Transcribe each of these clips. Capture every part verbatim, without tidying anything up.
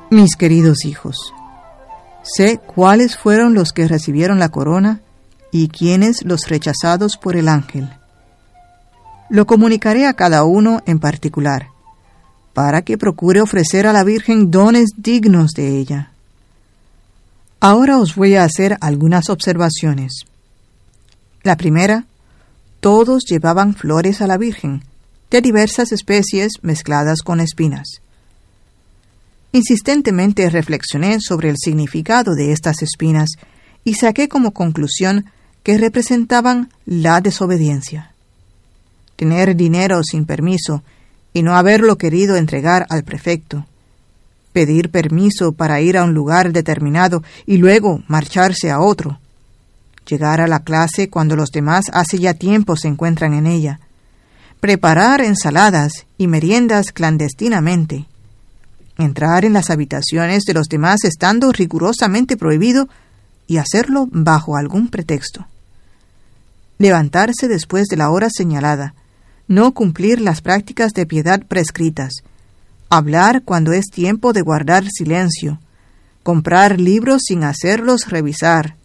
Mis queridos hijos, sé cuáles fueron los que recibieron la corona y quiénes los rechazados por el ángel. Lo comunicaré a cada uno en particular, para que procure ofrecer a la Virgen dones dignos de ella. Ahora os voy a hacer algunas observaciones. La primera, todos llevaban flores a la Virgen, de diversas especies mezcladas con espinas. Insistentemente reflexioné sobre el significado de estas espinas y saqué como conclusión que representaban la desobediencia. Tener dinero sin permiso y no haberlo querido entregar al prefecto. Pedir permiso para ir a un lugar determinado y luego marcharse a otro. Llegar a la clase cuando los demás hace ya tiempo se encuentran en ella. Preparar ensaladas y meriendas clandestinamente. Entrar en las habitaciones de los demás estando rigurosamente prohibido y hacerlo bajo algún pretexto. Levantarse después de la hora señalada. No cumplir las prácticas de piedad prescritas. Hablar cuando es tiempo de guardar silencio. Comprar libros sin hacerlos revisar.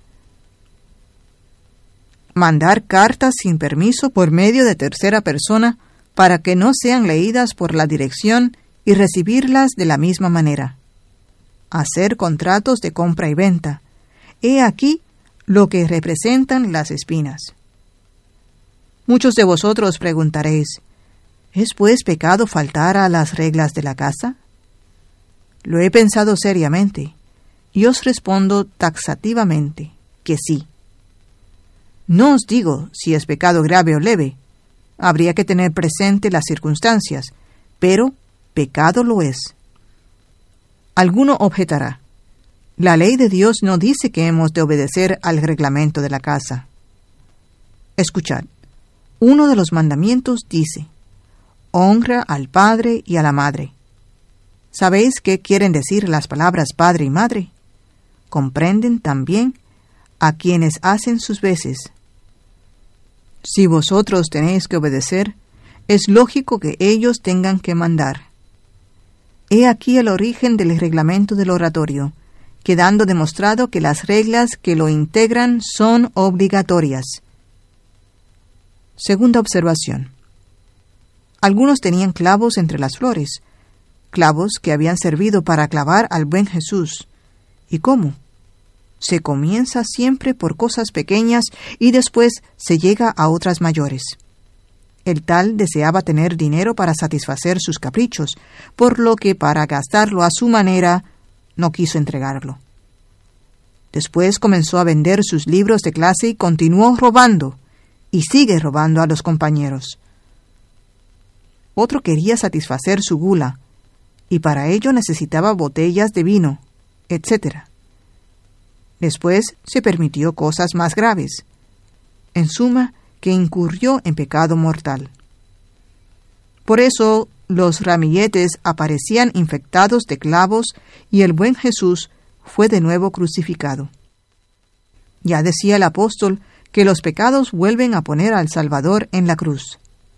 Mandar cartas sin permiso por medio de tercera persona para que no sean leídas por la dirección y recibirlas de la misma manera. Hacer contratos de compra y venta. He aquí lo que representan las espinas. Muchos de vosotros preguntaréis, ¿es pues pecado faltar a las reglas de la casa? Lo he pensado seriamente y os respondo taxativamente que sí. No os digo si es pecado grave o leve. Habría que tener presente las circunstancias, pero pecado lo es. Alguno objetará, la ley de Dios no dice que hemos de obedecer al reglamento de la casa. Escuchad, uno de los mandamientos dice, honra al padre y a la madre. ¿Sabéis qué quieren decir las palabras padre y madre? Comprenden también a quienes hacen sus veces. Si vosotros tenéis que obedecer, es lógico que ellos tengan que mandar. He aquí el origen del reglamento del oratorio, quedando demostrado que las reglas que lo integran son obligatorias. Segunda observación. Algunos tenían clavos entre las flores, clavos que habían servido para clavar al buen Jesús. ¿Y cómo? Se comienza siempre por cosas pequeñas y después se llega a otras mayores. El tal deseaba tener dinero para satisfacer sus caprichos, por lo que para gastarlo a su manera no quiso entregarlo. Después comenzó a vender sus libros de clase y continuó robando, y sigue robando a los compañeros. Otro quería satisfacer su gula, y para ello necesitaba botellas de vino, etcétera. Después se permitió cosas más graves. En suma, que incurrió en pecado mortal. Por eso los ramilletes aparecían infectados de clavos y el buen Jesús fue de nuevo crucificado. Ya decía el apóstol que los pecados vuelven a poner al Salvador en la cruz.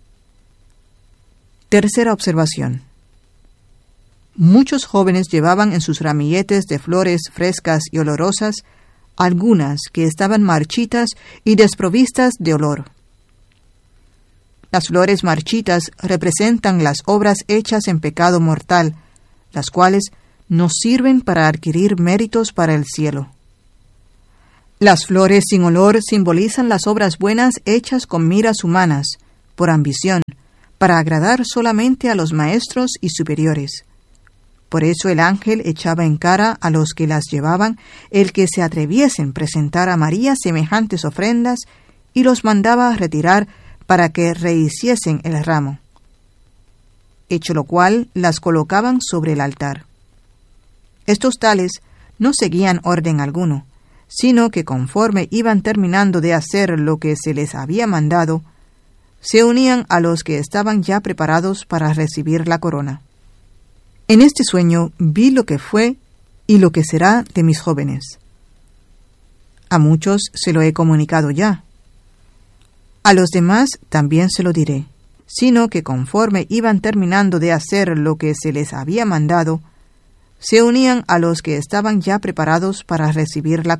Tercera observación. Muchos jóvenes llevaban en sus ramilletes de flores frescas y olorosas algunas que estaban marchitas y desprovistas de olor. Las flores marchitas representan las obras hechas en pecado mortal, las cuales nos sirven para adquirir méritos para el cielo. Las flores sin olor simbolizan las obras buenas hechas con miras humanas, por ambición, para agradar solamente a los maestros y superiores. Por eso el ángel echaba en cara a los que las llevaban el que se atreviesen a presentar a María semejantes ofrendas y los mandaba a retirar para que rehiciesen el ramo. Hecho lo cual, las colocaban sobre el altar. Estos tales no seguían orden alguno, sino que conforme iban terminando de hacer lo que se les había mandado, se unían a los que estaban ya preparados para recibir la corona. En este sueño vi lo que fue y lo que será de mis jóvenes. A muchos se lo he comunicado ya. A los demás también se lo diré, sino que conforme iban terminando de hacer lo que se les había mandado, se unían a los que estaban ya preparados para recibir la